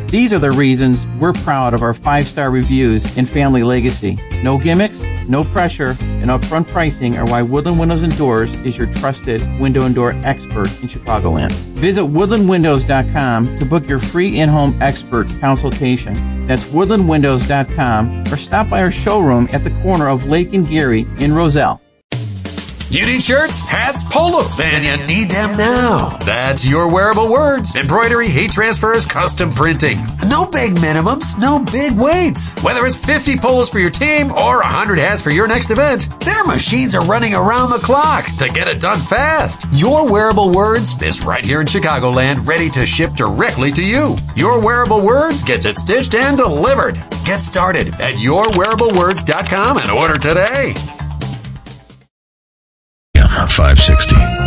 These are the reasons we're proud of our 5-star reviews and family legacy. No gimmicks, no pressure, and upfront pricing are why Woodland Windows and Doors is your trusted window and door expert in Chicagoland. Visit woodlandwindows.com to book your free in-home expert consultation. That's woodlandwindows.com, or stop by our showroom at the corner of Lake and Geary in Roselle. You need shirts, hats, polos, and you need them now. That's Your Wearable Words. Embroidery, heat transfers, custom printing. No big minimums, no big waits. Whether it's 50 polos for your team or 100 hats for your next event, their machines are running around the clock to get it done fast. Your Wearable Words is right here in Chicagoland, ready to ship directly to you. Your Wearable Words gets it stitched and delivered. Get started at yourwearablewords.com and order today. 560.